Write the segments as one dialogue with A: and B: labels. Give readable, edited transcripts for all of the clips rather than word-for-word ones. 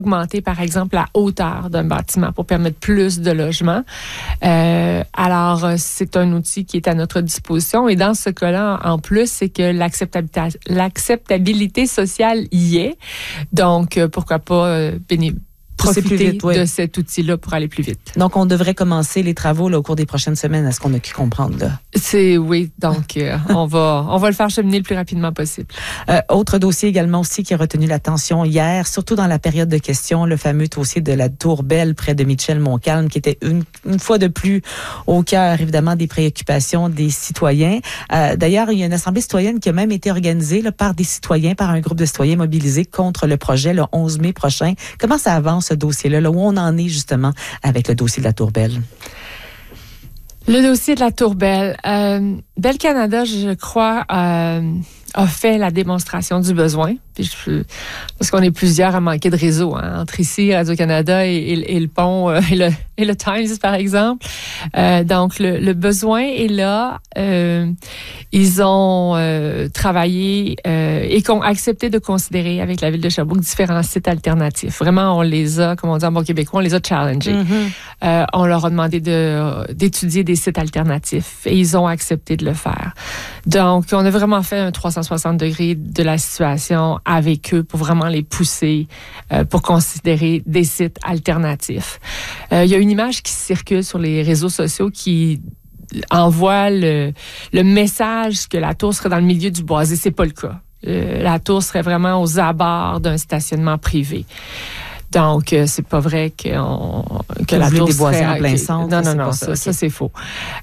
A: augmenter, par exemple, la hauteur d'un bâtiment pour permettre plus de logements. Alors, c'est un outil qui est à notre disposition. Et dans ce cas-là, en plus, c'est que l'acceptabilité sociale y est. Donc, pourquoi pas profiter de cet outil-là pour aller plus vite.
B: Donc, on devrait commencer les travaux là, au cours des prochaines semaines, à ce qu'on a pu comprendre. Là.
A: Donc on va le faire cheminer le plus rapidement possible.
B: Autre dossier également aussi qui a retenu l'attention hier, surtout dans la période de questions, le fameux dossier de la Tour Belle près de Mitchell-Montcalm, qui était une fois de plus au cœur, évidemment, des préoccupations des citoyens. D'ailleurs, il y a une assemblée citoyenne qui a même été organisée là, par des citoyens, par un groupe de citoyens mobilisés contre le projet le 11 mai prochain. Comment ça avance, ce dossier-là, là, où on en est justement avec le dossier de la Tour Belle?
A: Le dossier de la Tour Belle. Bell Canada, je crois, a fait la démonstration du besoin. Parce qu'on est plusieurs à manquer de réseau, hein, entre ici, Radio-Canada et le pont et le Times, par exemple. Donc, le besoin est là. Ils ont travaillé et ont accepté de considérer avec la Ville de Sherbrooke différents sites alternatifs. Vraiment, on les a, comme on dit en bon québécois, on les a challengés. Mm-hmm. On leur a demandé d'étudier des sites alternatifs et ils ont accepté de le faire. Donc, on a vraiment fait un 360 degrés de la situation avec eux pour vraiment les pousser pour considérer des sites alternatifs. Il y a une image qui circule sur les réseaux sociaux qui envoie le message que la tour serait dans le milieu du boisé. C'est pas le cas. La tour serait vraiment aux abords d'un stationnement privé. Donc, c'est pas vrai que la tour
B: des boisés
A: serait
B: en plein centre.
A: Non, ça c'est faux.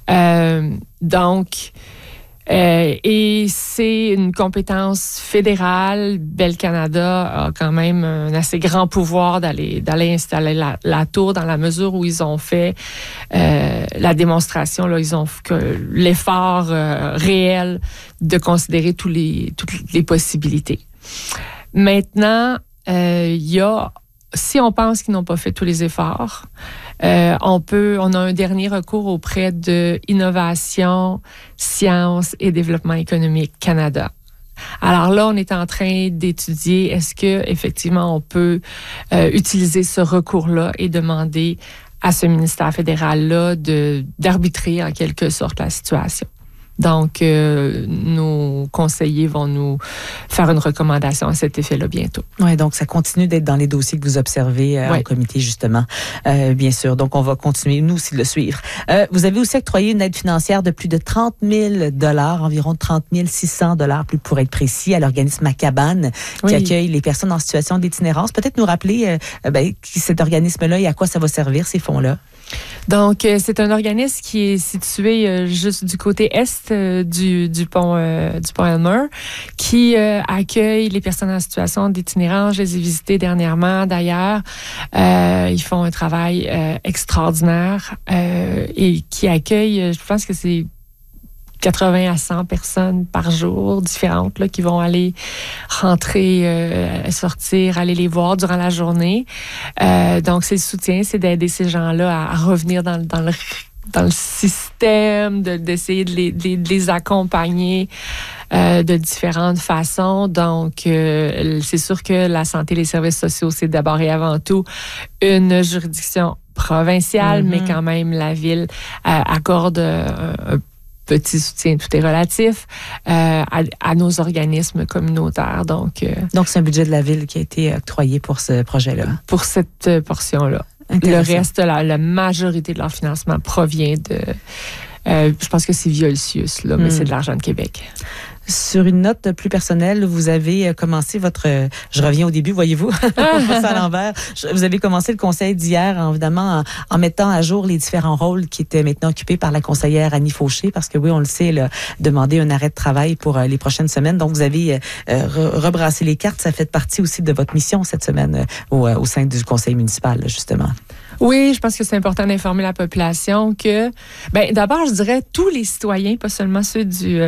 A: Donc, et c'est une compétence fédérale. Bell Canada a quand même un assez grand pouvoir d'aller installer la tour dans la mesure où ils ont fait la démonstration. Là, ils ont fait l'effort réel de considérer toutes les possibilités. Maintenant, si on pense qu'ils n'ont pas fait tous les efforts, on a un dernier recours auprès de Innovation, Sciences et Développement économique Canada. Alors là, on est en train d'étudier est-ce que effectivement on peut utiliser ce recours-là et demander à ce ministère fédéral-là d'arbitrer en quelque sorte la situation. Donc, nos conseillers vont nous faire une recommandation à cet effet-là bientôt.
B: Oui, donc ça continue d'être dans les dossiers que vous observez au comité, justement, bien sûr. Donc, on va continuer, nous aussi, de le suivre. Vous avez aussi octroyé une aide financière de plus de 30 000 $, environ 30 600 $, plus pour être précis, à l'organisme Macabane, qui accueille les personnes en situation d'itinérance. Peut-être nous rappeler cet organisme-là et à quoi ça va servir, ces fonds-là?
A: Donc, c'est un organisme qui est situé juste du côté est du pont Elmer, qui accueille les personnes en situation d'itinérance. Je les ai visités dernièrement, d'ailleurs. Ils font un travail extraordinaire et qui accueille, je pense que c'est 80 à 100 personnes par jour différentes là, qui vont aller rentrer, sortir, aller les voir durant la journée. Donc, c'est le soutien, c'est d'aider ces gens-là à revenir dans le système, d'essayer de les accompagner de différentes façons. Donc, c'est sûr que la santé et les services sociaux, c'est d'abord et avant tout une juridiction provinciale, mais quand même, la Ville accorde un petit soutien, tout est relatif, à nos organismes communautaires. Donc,
B: c'est un budget de la Ville qui a été octroyé pour ce projet-là.
A: Pour cette portion-là. Le reste, la majorité de leur financement provient de... je pense que c'est via le CIUS, là, mais c'est de l'argent de Québec.
B: Sur une note plus personnelle, vous avez commencé je reviens au début, voyez-vous, ça à l'envers. Vous avez commencé le conseil d'hier, évidemment, en mettant à jour les différents rôles qui étaient maintenant occupés par la conseillère Annie Fauché, parce que oui, on le sait, elle a demandé un arrêt de travail pour les prochaines semaines. Donc, vous avez rebrassé les cartes. Ça fait partie aussi de votre mission cette semaine au sein du conseil municipal, justement.
A: Oui, je pense que c'est important d'informer la population que, d'abord, je dirais tous les citoyens, pas seulement ceux du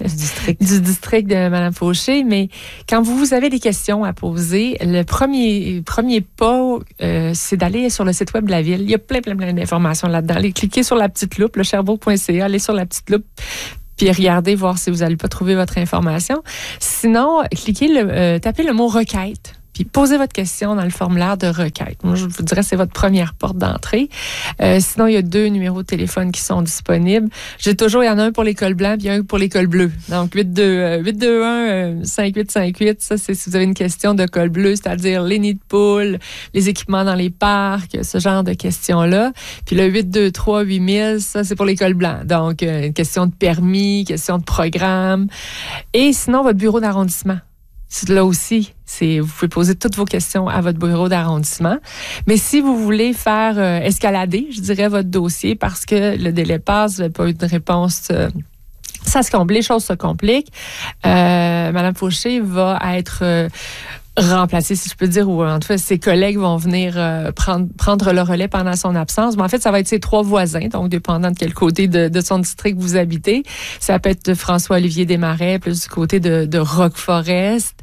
A: district de Mme Fauché, mais quand vous avez des questions à poser, le premier pas, c'est d'aller sur le site web de la Ville. Il y a plein d'informations là-dedans. Allez cliquer sur la petite loupe, le sherbrooke.ca, allez sur la petite loupe, puis regardez, voir si vous n'allez pas trouver votre information. Sinon, tapez le mot requête. puis posez votre question dans le formulaire de requête. Moi, je vous dirais c'est votre première porte d'entrée. Sinon, il y a 2 numéros de téléphone qui sont disponibles. Il y en a un pour l'école blanc puis un pour l'école bleue. Donc, 821-5858, ça, c'est si vous avez une question de col bleu, c'est-à-dire les nids de poules, les équipements dans les parcs, ce genre de questions-là. Puis le 823-8000, ça, c'est pour l'école blanc. Donc, une question de permis, question de programme. Et sinon, votre bureau d'arrondissement. Là aussi, vous pouvez poser toutes vos questions à votre bureau d'arrondissement. Mais si vous voulez faire escalader, je dirais, votre dossier parce que le délai passe, vous n'avez pas eu de réponse, ça se complique, les choses se compliquent. Madame Fauché va être remplacée, si je peux dire, ou en tout cas, ses collègues vont venir prendre le relais pendant son absence. Mais en fait, ça va être ses 3 voisins, donc dépendant de quel côté de son district vous habitez. Ça peut être François-Olivier Desmarais, plus du côté de Rock-Forest.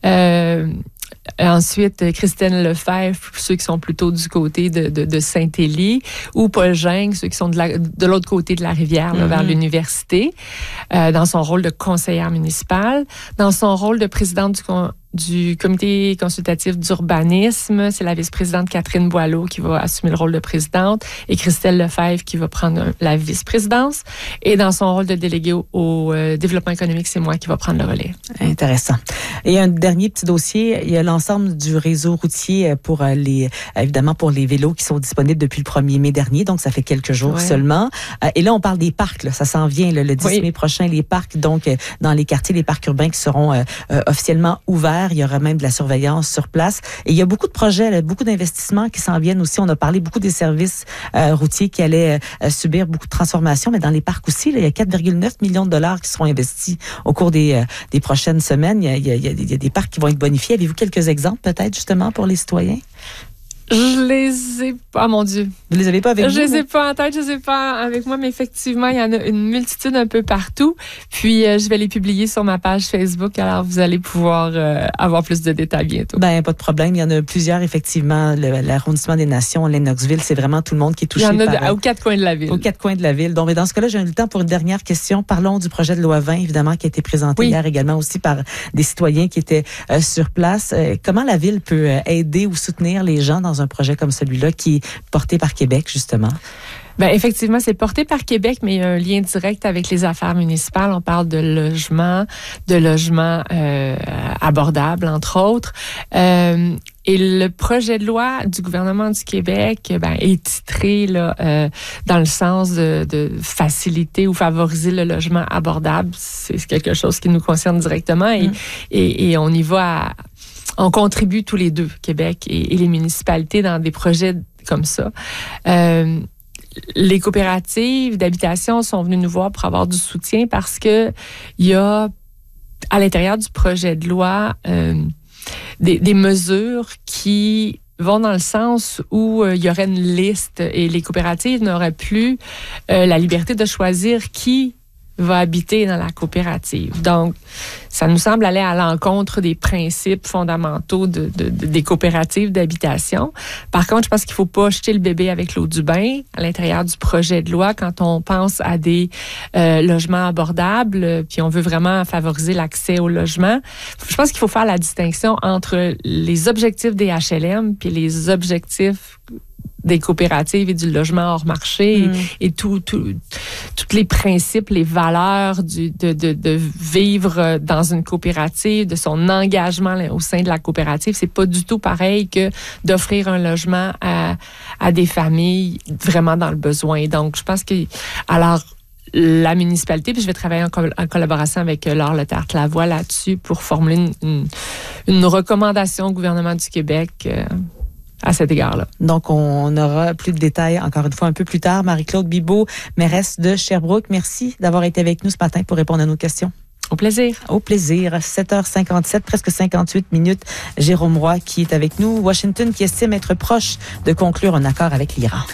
A: Ensuite, Christine Lefebvre, ceux qui sont plutôt du côté de Saint-Élie, ou Paul Geng, ceux qui sont de l'autre côté de la rivière, là, vers l'université, dans son rôle de conseillère municipale, dans son rôle de présidente du comité consultatif d'urbanisme. C'est la vice-présidente Catherine Boileau qui va assumer le rôle de présidente et Christelle Lefebvre qui va prendre la vice-présidence. Et dans son rôle de délégué au développement économique, c'est moi qui va prendre le relais.
B: Intéressant. Et un dernier petit dossier, il y a l'ensemble du réseau routier pour évidemment pour les vélos qui sont disponibles depuis le 1er mai dernier, donc ça fait quelques jours seulement. Et là, on parle des parcs, là, ça s'en vient le 10 mai prochain, les parcs, donc dans les quartiers, les parcs urbains qui seront officiellement ouverts. Il y aura même de la surveillance sur place. Et il y a beaucoup de projets, beaucoup d'investissements qui s'en viennent aussi. On a parlé beaucoup des services routiers qui allaient subir beaucoup de transformations, mais dans les parcs aussi, là, il y a 4,9 millions de dollars qui seront investis au cours des prochaines semaines. Il y a des parcs qui vont être bonifiés. Avez-vous quelques exemples peut-être justement pour les citoyens?
A: Je les ai pas, mon Dieu.
B: Vous les avez pas avec vous?
A: Je les ai pas en tête, je les ai pas avec moi, mais effectivement, il y en a une multitude un peu partout. Puis, je vais les publier sur ma page Facebook, alors vous allez pouvoir avoir plus de détails bientôt.
B: Ben, pas de problème. Il y en a plusieurs, effectivement. L'arrondissement des Nations, Lennoxville, c'est vraiment tout le monde qui est touché.
A: Il y en a aux 4 coins de la ville.
B: Aux 4 coins de la ville. Donc, mais dans ce cas-là, j'ai eu le temps pour une dernière question. Parlons du projet de loi 20, évidemment, qui a été présenté hier également aussi par des citoyens qui étaient sur place. Comment la ville peut aider ou soutenir les gens dans un projet comme celui-là qui est porté par Québec, justement?
A: Ben effectivement, c'est porté par Québec, mais il y a un lien direct avec les affaires municipales. On parle de logement abordable, entre autres. Et le projet de loi du gouvernement du Québec est titré là, dans le sens de faciliter ou favoriser le logement abordable. C'est quelque chose qui nous concerne directement et on y va on contribue tous les deux, Québec et les municipalités, dans des projets comme ça. Les coopératives d'habitation sont venues nous voir pour avoir du soutien parce que il y a à l'intérieur du projet de loi des mesures qui vont dans le sens où il y aurait une liste et les coopératives n'auraient plus la liberté de choisir qui va habiter dans la coopérative. Donc, ça nous semble aller à l'encontre des principes fondamentaux des coopératives d'habitation. Par contre, je pense qu'il ne faut pas jeter le bébé avec l'eau du bain à l'intérieur du projet de loi quand on pense à des logements abordables, puis on veut vraiment favoriser l'accès au logement. Je pense qu'il faut faire la distinction entre les objectifs des HLM puis les objectifs des coopératives et du logement hors marché et tous les principes, les valeurs de vivre dans une coopérative, de son engagement au sein de la coopérative. C'est pas du tout pareil que d'offrir un logement à des familles vraiment dans le besoin. Donc, je pense que alors la municipalité, puis je vais travailler en collaboration avec Laure Letarte-Lavoie là-dessus pour formuler une recommandation au gouvernement du Québec à cet égard-là.
B: Donc, on aura plus de détails encore une fois un peu plus tard. Marie-Claude Bibeau, mairesse de Sherbrooke, merci d'avoir été avec nous ce matin pour répondre à nos questions.
A: Au plaisir.
B: Au plaisir. 7h57, presque 58 minutes. Jérôme Roy qui est avec nous. Washington qui estime être proche de conclure un accord avec l'Iran.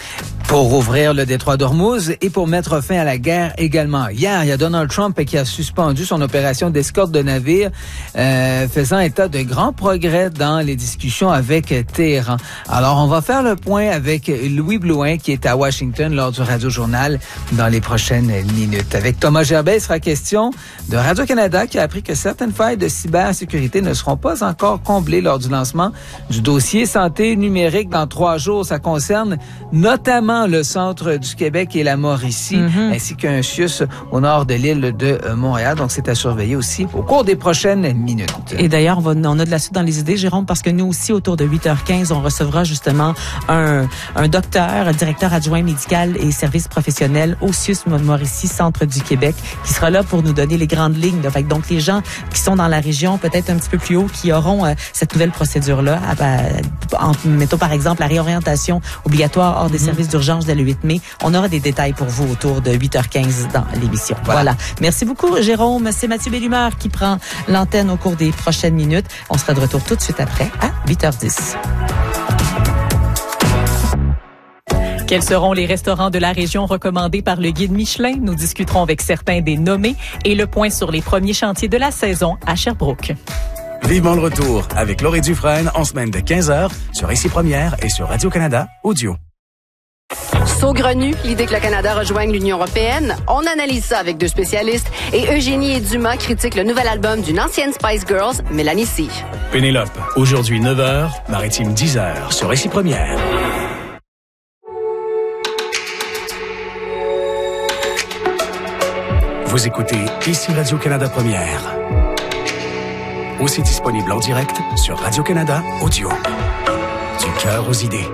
C: Pour rouvrir le détroit d'Ormuz et pour mettre fin à la guerre également. Hier, il y a Donald Trump qui a suspendu son opération d'escorte de navires, faisant état de grands progrès dans les discussions avec Téhéran. Alors, on va faire le point avec Louis Blouin, qui est à Washington lors du Radio-Journal dans les prochaines minutes. Avec Thomas Gerbet, il sera question de Radio-Canada qui a appris que certaines failles de cybersécurité ne seront pas encore comblées lors du lancement du dossier santé numérique dans 3 jours. Ça concerne notamment le centre du Québec et la Mauricie, ainsi qu'un CIUS au nord de l'île de Montréal. Donc, c'est à surveiller aussi au cours des prochaines minutes.
B: Et d'ailleurs, on a de la suite dans les idées, Jérôme, parce que nous aussi, autour de 8h15, on recevra justement un docteur, un directeur adjoint médical et services professionnels au CIUS Mauricie, centre du Québec, qui sera là pour nous donner les grandes lignes. Donc, les gens qui sont dans la région, peut-être un petit peu plus haut, qui auront cette nouvelle procédure-là, mettons par exemple la réorientation obligatoire hors des services d'urgence dès le 8 mai. On aura des détails pour vous autour de 8h15 dans l'émission. Voilà. Merci beaucoup, Jérôme. C'est Mathieu Bellumeur qui prend l'antenne au cours des prochaines minutes. On sera de retour tout de suite après à 8h10.
D: Quels seront les restaurants de la région recommandés par le guide Michelin? Nous discuterons avec certains des nommés et le point sur les premiers chantiers de la saison à Sherbrooke.
E: Vivement le retour avec Laurie Dufresne en semaine de 15h sur Ici Première et sur Radio-Canada Audio.
F: Saugrenu, l'idée que le Canada rejoigne l'Union européenne, on analyse ça avec 2 spécialistes et Eugénie et Dumas critiquent le nouvel album d'une ancienne Spice Girls, Mélanie C.
E: Pénélope, aujourd'hui 9h, Maritime 10h sur Ici Première. Vous écoutez Ici Radio-Canada Première. Aussi disponible en direct sur Radio-Canada Audio. Du cœur aux idées.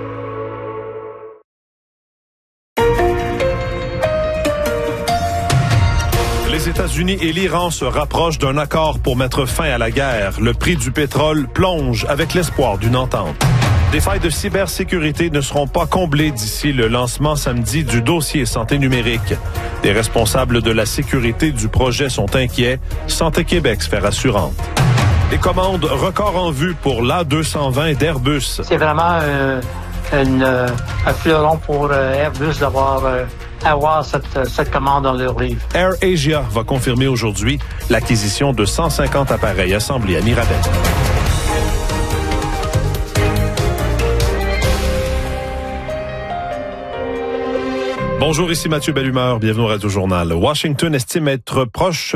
G: Les États-Unis et l'Iran se rapprochent d'un accord pour mettre fin à la guerre. Le prix du pétrole plonge avec l'espoir d'une entente. Des failles de cybersécurité ne seront pas comblées d'ici le lancement samedi du dossier santé numérique. Des responsables de la sécurité du projet sont inquiets. Santé Québec se fait rassurante. Les commandes records en vue pour l'A220 d'Airbus.
H: C'est vraiment un fleuron pour Airbus d'avoir avoir cette commande dans leur livre.
G: Air Asia va confirmer aujourd'hui l'acquisition de 150 appareils assemblés à Mirabel. Bonjour, ici Mathieu Bellumeur, bienvenue au Radio-Journal. Washington estime être proche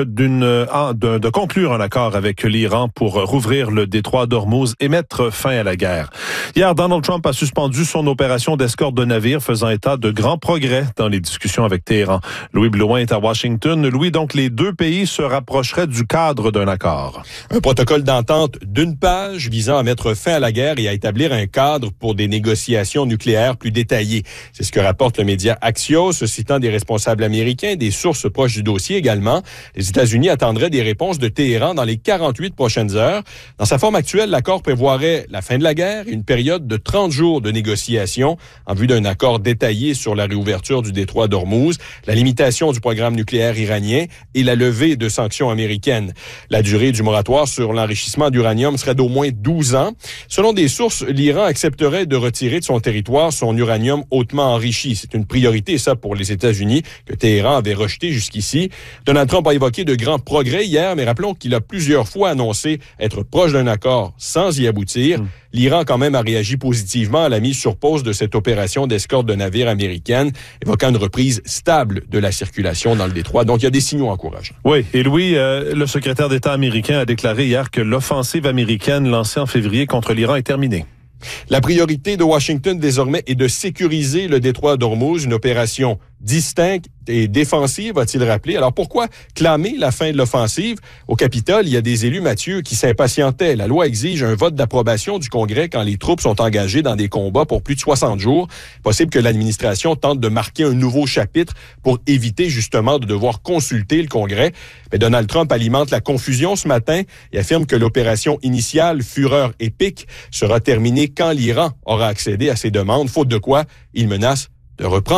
G: de conclure un accord avec l'Iran pour rouvrir le détroit d'Ormuz et mettre fin à la guerre. Hier, Donald Trump a suspendu son opération d'escorte de navires, faisant état de grands progrès dans les discussions avec Téhéran. Louis Blouin est à Washington. Louis, donc les 2 pays se rapprocheraient du cadre d'un accord.
I: Un protocole d'entente d'1 page visant à mettre fin à la guerre et à établir un cadre pour des négociations nucléaires plus détaillées. C'est ce que rapporte le média Axios, citant des responsables américains, des sources proches du dossier également. Les États-Unis attendraient des réponses de Téhéran dans les 48 prochaines heures. Dans sa forme actuelle, l'accord prévoirait la fin de la guerre et une période de 30 jours de négociations en vue d'un accord détaillé sur la réouverture du détroit d'Ormuz, la limitation du programme nucléaire iranien et la levée de sanctions américaines. La durée du moratoire sur l'enrichissement d'uranium serait d'au moins 12 ans. Selon des sources, l'Iran accepterait de retirer de son territoire son uranium hautement enrichi. C'est une priorité, ça, pour les États-Unis, que Téhéran avait rejeté jusqu'ici. Donald Trump a évoqué de grands progrès hier, mais rappelons qu'il a plusieurs fois annoncé être proche d'un accord sans y aboutir. L'Iran, quand même, a réagi positivement à la mise sur pause de cette opération d'escorte de navires américaine, évoquant une reprise stable de la circulation dans le détroit. Donc, il y a des signaux encourageants.
G: Oui, et Louis, le secrétaire d'État américain a déclaré hier que l'offensive américaine lancée en février contre l'Iran est terminée.
I: La priorité de Washington désormais est de sécuriser le détroit d'Ormuz, une opération distincte et défensive, a-t-il rappelé. Alors pourquoi clamer la fin de l'offensive? Au Capitole, il y a des élus, Mathieu, qui s'impatientaient. La loi exige un vote d'approbation du Congrès quand les troupes sont engagées dans des combats pour plus de 60 jours. Possible que l'administration tente de marquer un nouveau chapitre pour éviter justement de devoir consulter le Congrès. Mais Donald Trump alimente la confusion ce matin et affirme que l'opération initiale, Fureur épique, sera terminée quand l'Iran aura accédé à ses demandes, faute de quoi il menace de reprendre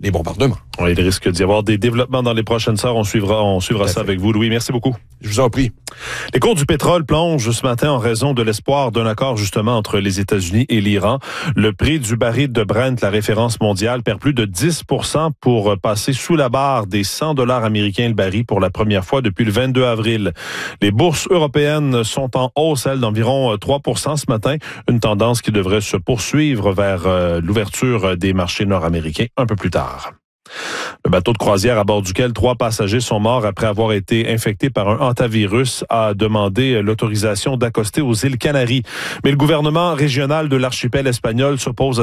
I: les bombardements.
G: Oui, il risque d'y avoir des développements dans les prochaines heures. On suivra ça avec vous, Louis. Merci beaucoup.
I: Je vous en prie.
G: Les cours du pétrole plongent ce matin en raison de l'espoir d'un accord justement entre les États-Unis et l'Iran. Le prix du baril de Brent, la référence mondiale, perd plus de 10% pour passer sous la barre des $100 américains le baril pour la première fois depuis le 22 avril. Les bourses européennes sont en hausse, elles, d'environ 3% ce matin, une tendance qui devrait se poursuivre vers l'ouverture des marchés nord-américains un peu plus tard. Le bateau de croisière à bord duquel 3 passagers sont morts après avoir été infectés par un hantavirus a demandé l'autorisation d'accoster aux îles Canaries. Mais le gouvernement régional de l'archipel espagnol s'oppose